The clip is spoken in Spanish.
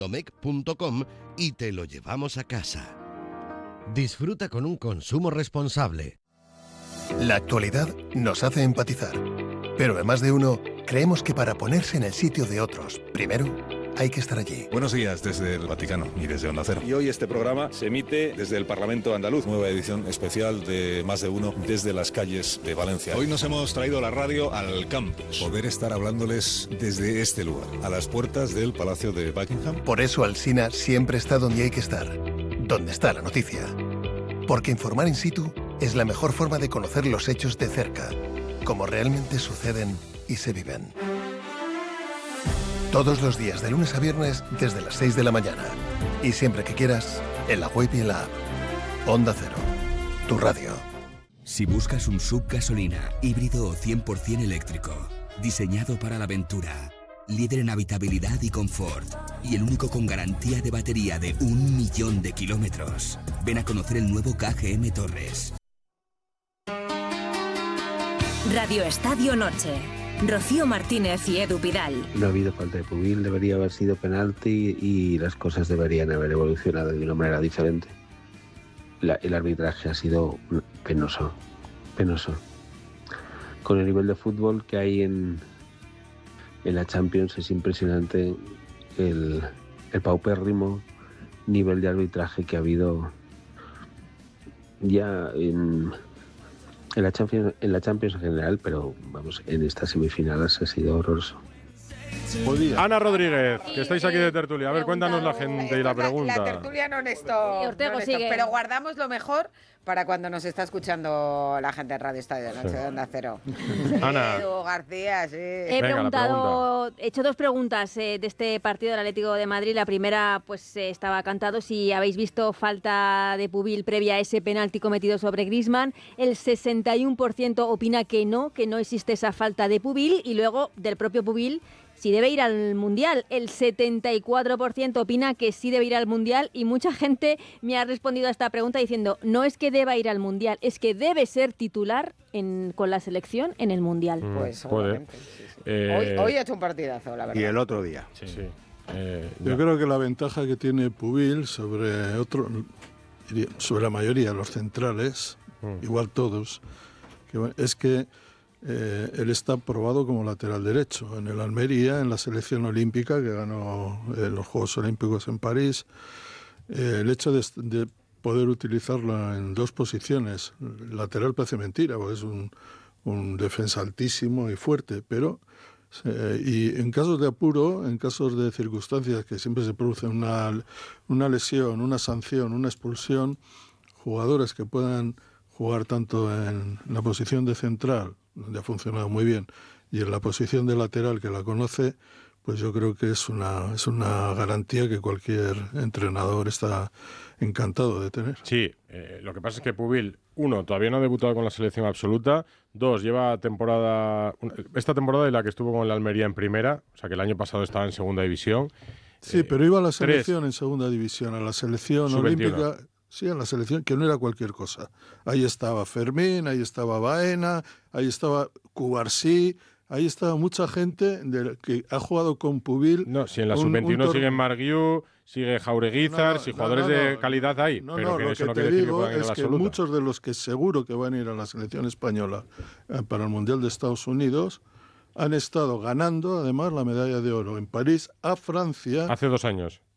Domecq.com y te lo llevamos a casa. Disfruta con un consumo responsable. La actualidad nos hace empatizar, pero en más de uno creemos que para ponerse en el sitio de otros, primero hay que estar allí. Buenos días desde el Vaticano y desde Onda Cero. Y hoy este programa se emite desde el Parlamento andaluz. Nueva edición especial de Más de Uno desde las calles de Valencia. Hoy nos hemos traído la radio al campus. Poder estar hablándoles desde este lugar, a las puertas del Palacio de Buckingham. Por eso Alsina siempre está donde hay que estar, donde está la noticia. Porque informar in situ es la mejor forma de conocer los hechos de cerca, como realmente suceden y se viven. Todos los días, de lunes a viernes, desde las 6 de la mañana. Y siempre que quieras, en la web y en la app. Onda Cero, tu radio. Si buscas un SUV gasolina, híbrido o 100% eléctrico, diseñado para la aventura, líder en habitabilidad y confort, y el único con garantía de batería de 1.000.000 de kilómetros, ven a conocer el nuevo KGM Torres. Radio Estadio Noche. Rocío Martínez y Edu Pidal. No ha habido falta de Pubil, debería haber sido penalti y las cosas deberían haber evolucionado de una manera diferente. El arbitraje ha sido penoso. Con el nivel de fútbol que hay en la Champions es impresionante el paupérrimo nivel de arbitraje que ha habido ya en la Champions en general, pero vamos, en estas semifinales ha sido horroroso. Ana Rodríguez, que estáis aquí de tertulia. A ver, cuéntanos la gente y la pregunta. La tertulia no Ortego sigue. Pero guardamos lo mejor para cuando nos está escuchando la gente en Radio Estadio de Noche de Onda Cero. Ana. Edu García, sí. He hecho dos preguntas de este partido del Atlético de Madrid. La primera, pues estaba cantado si habéis visto falta de Pubil previa a ese penalti cometido sobre Griezmann. El 61% opina que no existe esa falta de Pubil, y luego del propio Pubil, si debe ir al Mundial. El 74% opina que sí debe ir al Mundial, y mucha gente me ha respondido a esta pregunta diciendo no es que deba ir al Mundial, es que debe ser titular con la selección en el Mundial. Pues seguramente. Hoy ha hecho un partidazo, la verdad. Y el otro día. Sí. Yo creo que la ventaja que tiene Pubil sobre la mayoría de los centrales, igual todos, es que él está probado como lateral derecho en el Almería, en la selección olímpica que ganó los Juegos Olímpicos en París. El hecho de poder utilizarlo en dos posiciones, lateral parece mentira, porque es un defensa altísimo y fuerte, pero y en casos de apuro, en casos de circunstancias que siempre se produce una lesión, una sanción, una expulsión, jugadores que puedan jugar tanto en la posición de central, donde ha funcionado muy bien, y en la posición de lateral, que la conoce, pues yo creo que es una garantía que cualquier entrenador está encantado de tener. Sí, lo que pasa es que Pubil, uno, todavía no ha debutado con la selección absoluta. Dos, lleva esta temporada y la que estuvo con la Almería en primera, o sea que el año pasado estaba en segunda división. Sí, pero iba a la selección en segunda división, a la selección olímpica. Sí, en la selección, que no era cualquier cosa. Ahí estaba Fermín, ahí estaba Baena, ahí estaba Cubarsí, ahí estaba mucha gente que ha jugado con Pubil. No, si en la sub-21 sigue Marguiú, sigue Jaureguizar, si jugadores de calidad hay, pero que eso no quiere decir que puedan ir a la absoluta. Muchos de los que seguro que van a ir a la selección española para el Mundial de Estados Unidos han estado ganando, además, la medalla de oro en París a Francia. Hace 2 años.